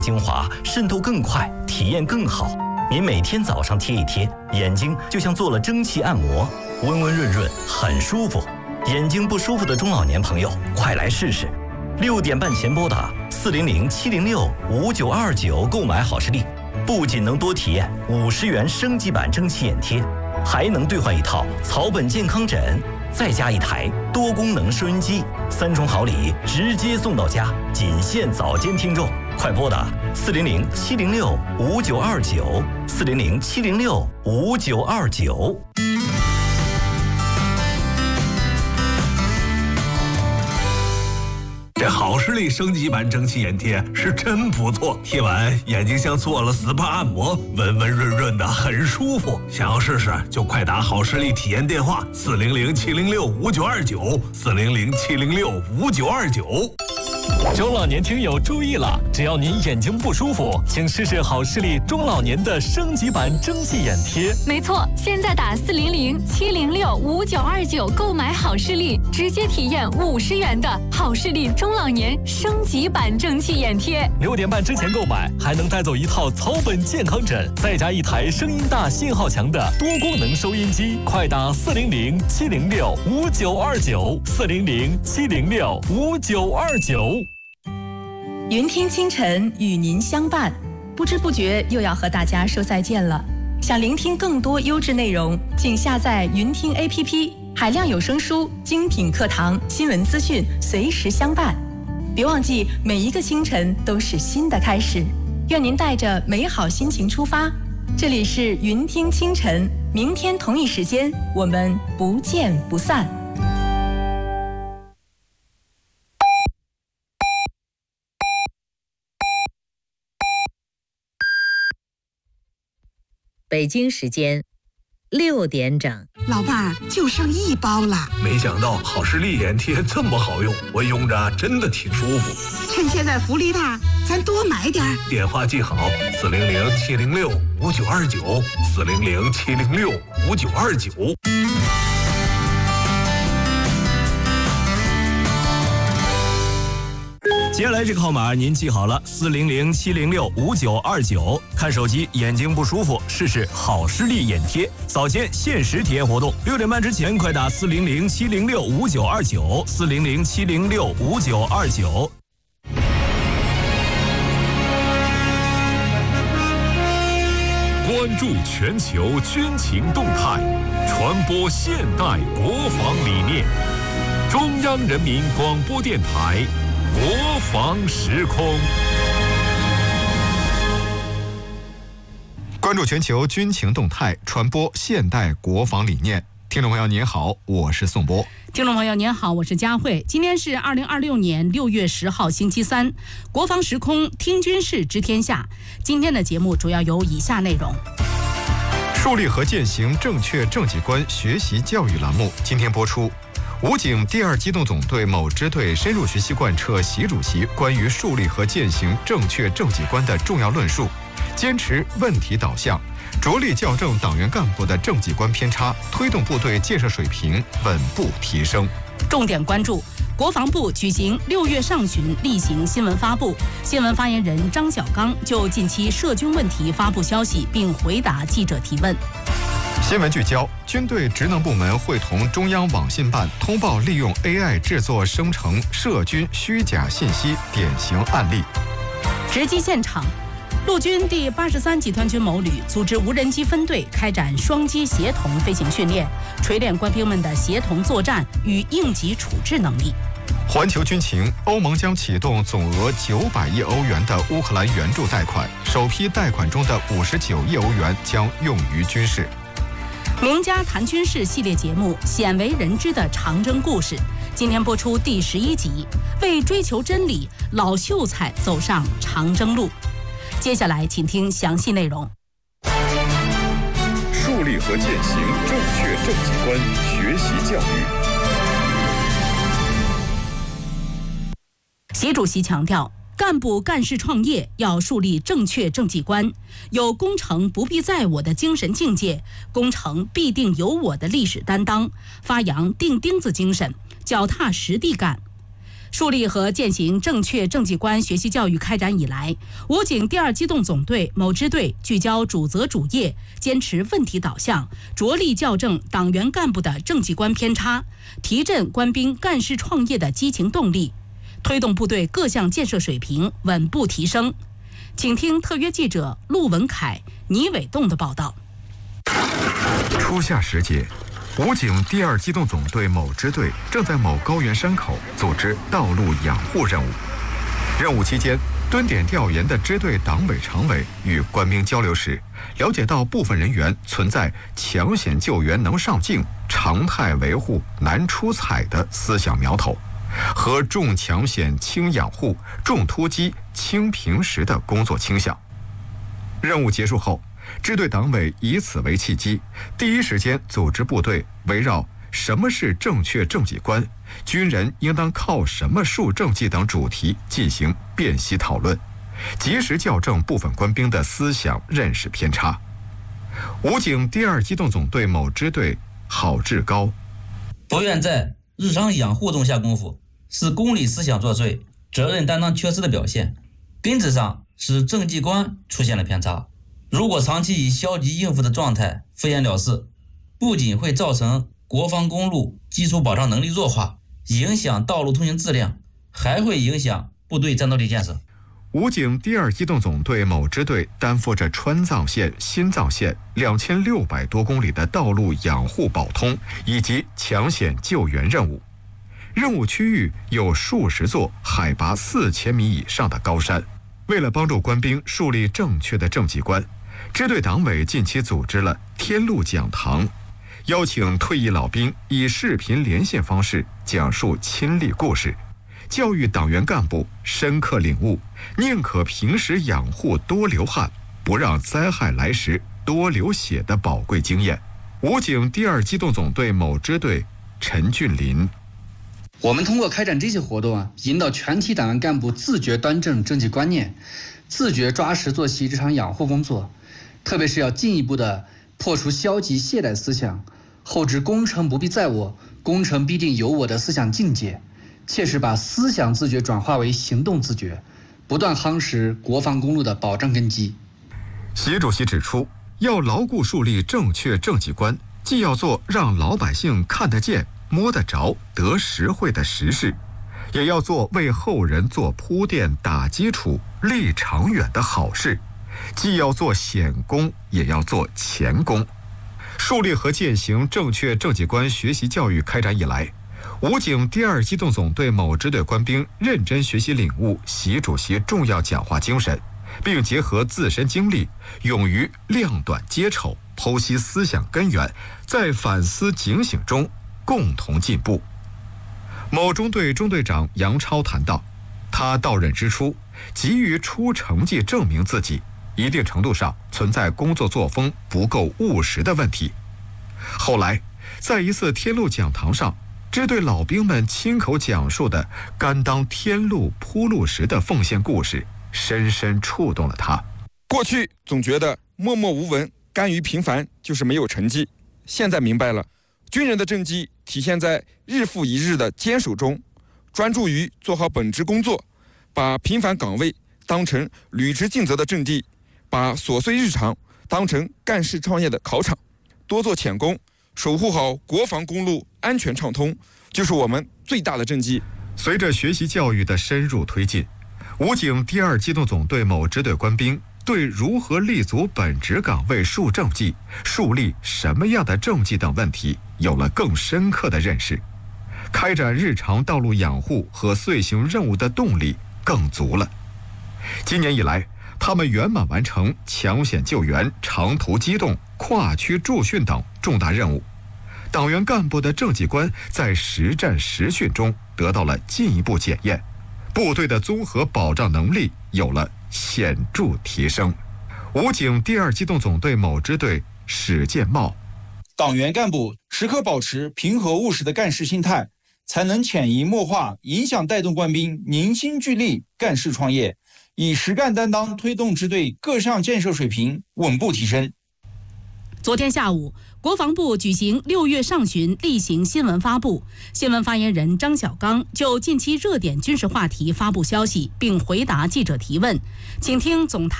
精华渗透更快，体验更好。您每天早上贴一贴，眼睛就像做了蒸汽按摩，温温润润，很舒服。眼睛不舒服的中老年朋友，快来试试。6点半前拨打400-706-5929购买好视力，不仅能多体验50元升级版蒸汽眼贴，还能兑换一套草本健康枕，再加一台多功能收音机，3重好礼直接送到家，仅限早间听众。快拨打400-706-5929，400-706-5929。 这好视力升级版蒸汽眼贴是真不错，贴完眼睛像做了 SPA 按摩，温温润润的，很舒服。想要试试就快打好视力体验电话400-706-5929，400-706-5929。 中老年听友注意了，只要您眼睛不舒服，请试试好视力中老年的升级版蒸汽眼贴。 没错，现在打400-706-5929购买好视力，直接体验50元的好视力中老年升级版蒸汽眼贴。 6点半之前购买，还能带走一套草本健康枕，再加一台声音大、信号强的多功能收音机。快打400-706-5929，400-706-5929。 云听清晨与您相伴，不知不觉又要和大家说再见了。想聆听更多优质内容，请下载云听 APP， 海量有声书、精品课堂、新闻资讯随时相伴。别忘记，每一个清晨都是新的开始。愿您带着美好心情出发。这里是云听清晨，明天同一时间我们不见不散。 北京时间6点整， 老伴儿就剩1包了。 没想到好视力眼贴这么好用，我用着真的挺舒服。 趁现在福利大，咱多买点儿。 电话记好：400-706-5929，400-706-5929。 接下来这个号码您记好了，400-706-5929。看手机眼睛不舒服，试试好视力眼贴，早间限时体验活动，6点半之前快打400-706-5929，400-706-5929。 关注全球军情动态，传播现代国防理念。中央人民广播电台国防时空。 关注全球军情动态，传播现代国防理念。听众朋友您好，我是宋波。 听众朋友您好，我是佳慧。今天是2026年6月10号星期三，国防时空听军事知天下。今天的节目主要有以下内容： 树立和践行正确政绩观学习教育栏目今天播出。武警第2机动总队某支队深入学习贯彻习主席关于树立和践行正确政绩观的重要论述，坚持问题导向，着力校正党员干部的政绩观偏差，推动部队建设水平稳步提升。 重点关注：国防部举行6月上旬例行新闻发布，新闻发言人张小刚就近期涉军问题发布消息，并回答记者提问。 新闻聚焦：军队职能部门会同中央网信办通报利用 AI 制作生成涉军虚假信息典型案例。 直击现场，陆军第83集团军某旅组织无人机分队开展双机协同飞行训练，锤炼官兵们的协同作战与应急处置能力。 环球军情：欧盟将启动总额900亿欧元的乌克兰援助贷款，首批贷款中的59亿欧元将用于军事。 名家谈军事系列节目《鲜为人知的长征故事》今天播出第11集，为追求真理，老秀才走上长征路。接下来请听详细内容。 树立和践行正确政绩观学习教育。 习主席强调，干部干事创业要树立正确政绩观，有攻城不必在我的精神境界，攻城必定有我的历史担当，发扬钉钉子精神，脚踏实地干。 树立和践行正确政绩观学习教育开展以来，武警第2机动总队某支队聚焦主责主业，坚持问题导向，着力校正党员干部的政绩观偏差，提振官兵干事创业的激情动力，推动部队各项建设水平稳步提升。请听特约记者陆文凯、倪伟栋的报道。 初夏时节，武警第2机动总队某支队正在某高原山口组织道路养护任务。任务期间，蹲点调研的支队党委常委与官兵交流时，了解到部分人员存在抢险救援能上镜、常态维护难出彩的思想苗头，和重抢险轻养护、重突击轻平时的工作倾向。任务结束后，支队党委以此为契机，第一时间组织部队围绕什么是正确政绩观、军人应当靠什么树政绩等主题进行辨析讨论，及时校正部分官兵的思想认识偏差。武警第2机动总队某支队郝志高： 不愿在日常养护中下功夫，是公理思想作祟、责任担当缺失的表现，根子上是政绩观出现了偏差。如果长期以消极应付的状态敷衍了事，不仅会造成国防公路基础保障能力弱化，影响道路通行质量，还会影响部队战斗力建设。 武警第2机动总队某支队担负着川藏线、新藏线2600多公里的道路养护保通以及抢险救援任务。任务区域有数十座海拔4000米以上的高山。为了帮助官兵树立正确的政绩观，支队党委近期组织了天路讲堂，邀请退役老兵以视频连线方式讲述亲历故事，教育党员干部深刻领悟宁可平时养护多流汗，不让灾害来时多流血的宝贵经验。武警第2机动总队某支队陈俊林： 我们通过开展这些活动引导全体党员干部自觉端正政绩观念，自觉抓实做细日常养护工作，特别是要进一步的破除消极懈怠思想，厚植功成不必在我，功成必定有我的思想境界，切实把思想自觉转化为行动自觉，不断夯实国防公路的保障根基。 习主席指出，要牢固树立正确政绩观，既要做让老百姓看得见、摸得着、得实惠的实事，也要做为后人做铺垫、打基础、立长远的好事，既要做显功，也要做前功。树立和践行正确政绩观学习教育开展以来，武警第2机动总队某支队官兵认真学习领悟习主席重要讲话精神，并结合自身经历，勇于量短接丑，剖析思想根源，在反思警醒中共同进步。某中队中队长杨超谈到，他到任之初急于出成绩证明自己，一定程度上存在工作作风不够务实的问题。后来在一次天路讲堂上，支队老兵们亲口讲述的甘当天路铺路时的奉献故事，深深触动了他。 过去总觉得默默无闻、甘于平凡就是没有成绩，现在明白了，军人的政绩体现在日复一日的坚守中，专注于做好本职工作，把平凡岗位当成履职尽责的阵地，把琐碎日常当成干事创业的考场，多做浅工，守护好国防公路安全畅通，就是我们最大的政绩。 随着学习教育的深入推进，武警第2机动总队某支队官兵对如何立足本职岗位树政绩、树立什么样的政绩等问题有了更深刻的认识，开展日常道路养护和遂行任务的动力更足了。今年以来，他们圆满完成抢险救援、长途机动、跨区驻训等重大任务，党员干部的政绩观在实战实训中得到了进一步检验，部队的综合保障能力有了显著提升。武警第2机动总队某支队史建茂： 党员干部时刻保持平和务实的干事心态，才能潜移默化影响带动官兵凝心聚力干事创业，以实干担当推动支队各项建设水平稳步提升。 昨天下午，国防部举行6月上旬例行新闻发布，新闻发言人张小刚就近期热点军事话题发布消息，并回答记者提问，请听总台。